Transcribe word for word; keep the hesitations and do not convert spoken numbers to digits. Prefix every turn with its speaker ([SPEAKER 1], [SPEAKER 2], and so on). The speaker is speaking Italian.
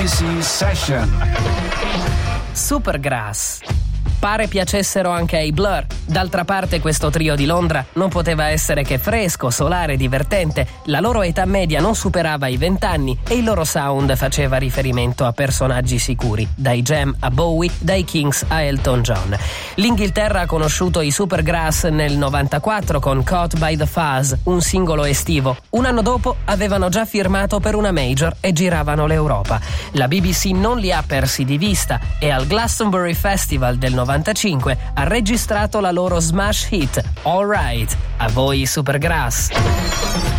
[SPEAKER 1] C Session.
[SPEAKER 2] Supergrass. Pare piacessero anche ai Blur. D'altra parte questo trio di Londra non poteva essere che fresco, solare, divertente. La loro età media non superava i vent'anni e il loro sound faceva riferimento a personaggi sicuri, dai Jam a Bowie, dai Kings a Elton John. L'Inghilterra ha conosciuto i Supergrass nel novantaquattro con Caught by the Fuzz, un singolo estivo. Un anno dopo avevano già firmato per una major e giravano l'Europa. La B B C non li ha persi di vista e al Glastonbury Festival del novantacinque ha registrato la loro smash hit All Right. A voi Supergrass.